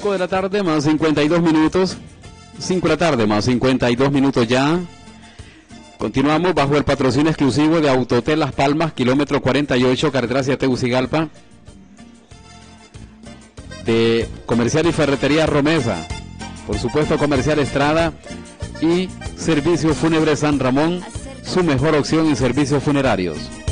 5 de la tarde más 52 minutos. 5 de la tarde más 52 minutos ya. Continuamos bajo el patrocinio exclusivo de Autotel Las Palmas, kilómetro 48, carretera hacia Tegucigalpa. De Comercial y Ferretería Romesa. Por supuesto, Comercial Estrada. Y Servicio Fúnebre San Ramón, su mejor opción en servicios funerarios.